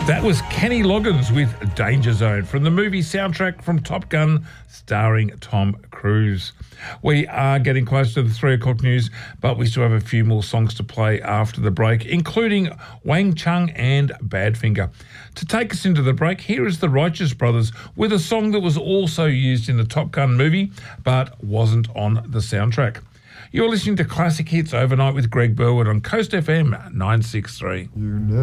That was Kenny Loggins with Danger Zone from the movie soundtrack from Top Gun starring Tom Cruise. We are getting close to the 3 o'clock news, but we still have a few more songs to play after the break, including Wang Chung and Badfinger. To take us into the break, here is the Righteous Brothers with a song that was also used in the Top Gun movie, but wasn't on the soundtrack. You're listening to Classic Hits Overnight with Greg Burwood on Coast FM 963.